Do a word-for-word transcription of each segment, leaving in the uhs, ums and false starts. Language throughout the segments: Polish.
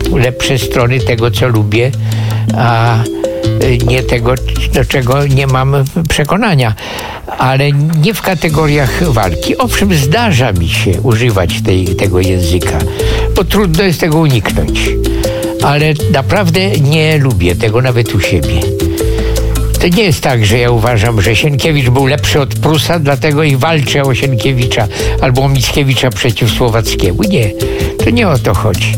lepsze strony tego, co lubię, a nie tego, do czego nie mam przekonania. Ale nie w kategoriach walki. Owszem, zdarza mi się używać tej, tego języka, bo trudno jest tego uniknąć. Ale naprawdę nie lubię tego nawet u siebie. To nie jest tak, że ja uważam, że Sienkiewicz był lepszy od Prusa, dlatego i walczę o Sienkiewicza albo o Mickiewicza przeciw Słowackiemu. Nie, to nie o to chodzi.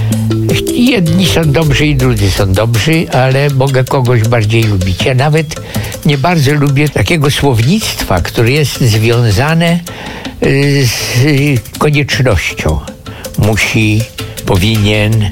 Jedni są dobrzy i drudzy są dobrzy, ale mogę kogoś bardziej lubić. Ja nawet nie bardzo lubię takiego słownictwa, które jest związane z koniecznością. Musi, powinien,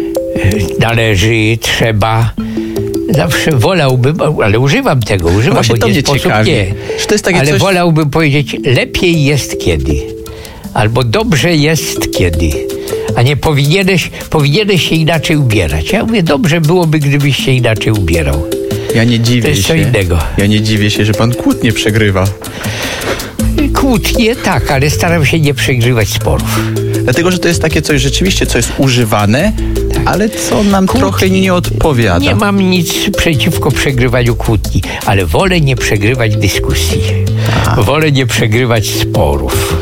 należy, trzeba. Zawsze wolałbym, ale używam tego, używam, Właśnie bo to nie mnie sposób ciekawi. nie. Czy to jest takie ale coś... wolałbym powiedzieć, lepiej jest kiedy. Albo dobrze jest kiedy. A nie powinieneś, powinieneś się inaczej ubierać. Ja mówię, dobrze byłoby, gdybyś się inaczej ubierał. Ja nie dziwię To jest się. co innego. Ja nie dziwię się, że pan kłótnie przegrywa. Kłótnie tak, ale staram się nie przegrywać sporów. Dlatego, że to jest takie coś rzeczywiście, co jest używane, tak, ale co nam kłótnie trochę nie odpowiada. Nie mam nic przeciwko przegrywaniu kłótni, ale wolę nie przegrywać dyskusji. A. Wolę nie przegrywać sporów.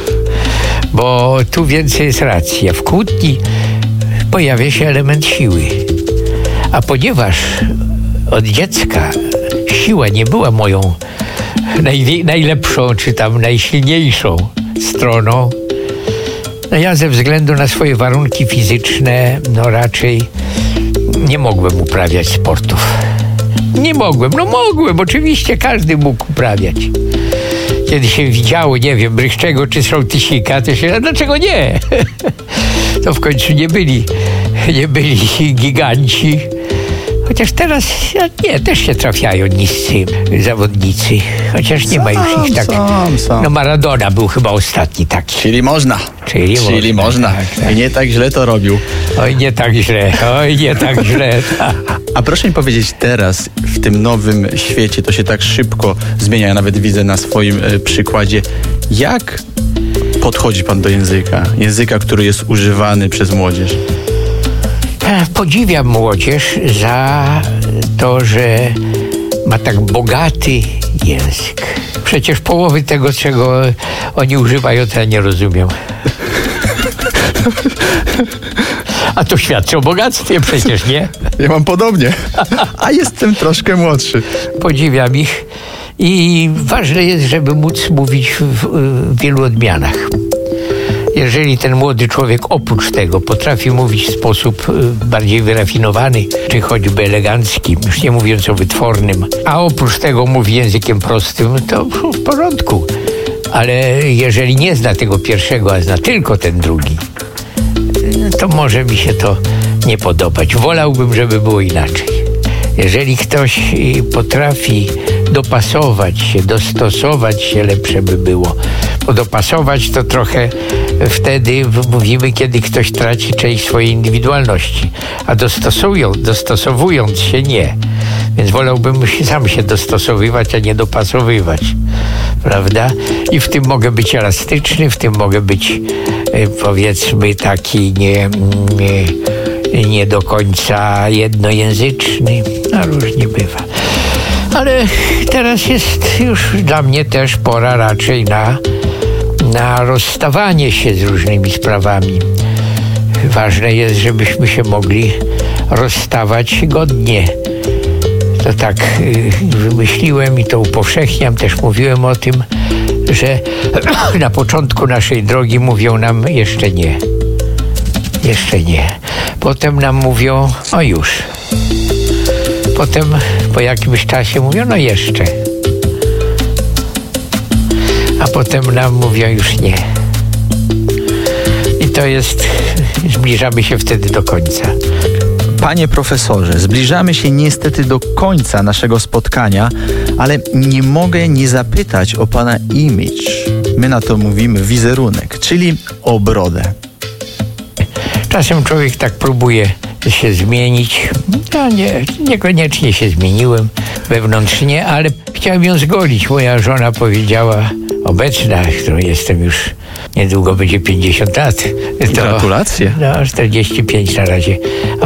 Bo tu więcej jest racji. A w kłótni pojawia się element siły. A ponieważ od dziecka siła nie była moją najwie- najlepszą, czy tam najsilniejszą stroną, no ja ze względu na swoje warunki fizyczne, no raczej nie mogłem uprawiać sportów. Nie mogłem, no mogłem, oczywiście każdy mógł uprawiać. Kiedy się widziało, nie wiem, Brychczego czy Sołtysika, to się, a dlaczego nie? To w końcu nie byli, nie byli giganci. Chociaż teraz, nie, też się trafiają niscy zawodnicy. Chociaż nie ma już ich tak. Sam, sam. No Maradona był chyba ostatni taki. Czyli można. Czyli, Czyli można. można. Tak, tak. I nie tak źle to robił. Oj, nie tak źle, oj, nie tak źle. A proszę mi powiedzieć teraz, w tym nowym świecie, to się tak szybko zmienia, ja nawet widzę na swoim e, przykładzie, jak podchodzi pan do języka? Języka, który jest używany przez młodzież. Podziwiam młodzież za to, że ma tak bogaty język. Przecież połowy tego, czego oni używają, to ja nie rozumiem. A to świadczy o bogactwie przecież, nie? Ja mam podobnie, a jestem troszkę młodszy. Podziwiam ich i ważne jest, żeby móc mówić w, w wielu odmianach. Jeżeli ten młody człowiek oprócz tego potrafi mówić w sposób bardziej wyrafinowany, czy choćby elegancki, już nie mówiąc o wytwornym, a oprócz tego mówi językiem prostym, to w porządku. Ale jeżeli nie zna tego pierwszego, a zna tylko ten drugi, to może mi się to nie podobać. Wolałbym, żeby było inaczej. Jeżeli ktoś potrafi dopasować się, dostosować się, lepsze by było. Bo dopasować to trochę wtedy mówimy, kiedy ktoś traci część swojej indywidualności. A dostosują, dostosowując się nie. Więc wolałbym się, sam się dostosowywać, a nie dopasowywać. Prawda? I w tym mogę być elastyczny, w tym mogę być powiedzmy taki nie, nie, nie do końca jednojęzyczny. No różnie bywa. Ale teraz jest już dla mnie też pora raczej na, na rozstawanie się z różnymi sprawami. Ważne jest, żebyśmy się mogli rozstawać godnie. To tak wymyśliłem i to upowszechniam, też mówiłem o tym, że na początku naszej drogi mówią nam jeszcze nie. Jeszcze nie. Potem nam mówią, o już. Potem po jakimś czasie mówią, no jeszcze. A potem nam mówią już nie. I to jest, zbliżamy się wtedy do końca. Panie profesorze, zbliżamy się niestety do końca naszego spotkania, ale nie mogę nie zapytać o pana image. My na to mówimy wizerunek, czyli o brodę. Czasem człowiek tak próbuje się zmienić. Ja nie, niekoniecznie się zmieniłem wewnętrznie, ale chciałem ją zgolić. Moja żona powiedziała, obecna, którą jestem już, niedługo będzie pięćdziesiąt lat. To, Gratulacje. No, czterdzieści pięć na razie.